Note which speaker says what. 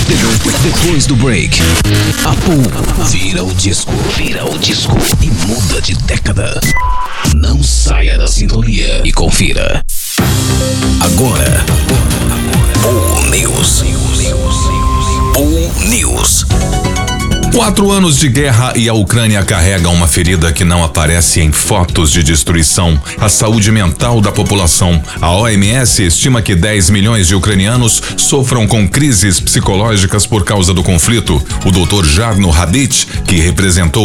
Speaker 1: Depois do break, a Pool vira o disco e muda de década. Não saia da sintonia e confira. Agora, Pool News. Pool News.
Speaker 2: 4 anos de guerra e a Ucrânia carrega uma ferida que não aparece em fotos de destruição. A saúde mental da população. A OMS estima que 10 milhões de ucranianos sofram com crises psicológicas por causa do conflito. O Dr. Jarno Hadid, que representou